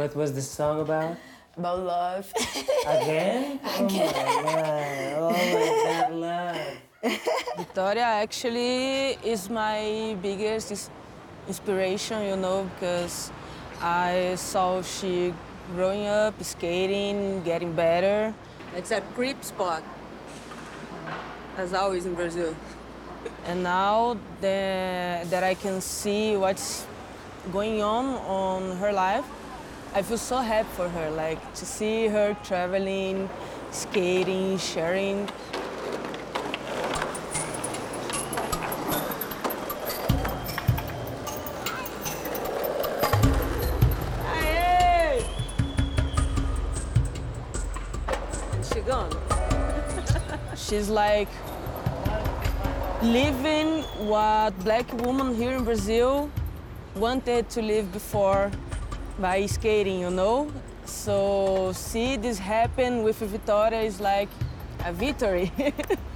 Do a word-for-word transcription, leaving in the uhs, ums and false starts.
what was the song about? About love. Again? Again. Oh my God, always that love. Victoria actually is my biggest ins- inspiration, you know, because I saw she growing up, skating, getting better. It's a creep spot, as always in Brazil. And now that, that I can see what's going on on her life, I feel so happy for her, like to see her traveling, skating, sharing. Aye! And she gone. She's like living what black women here in Brazil wanted to live before by skating, you know? So see this happen with Victoria is like a victory.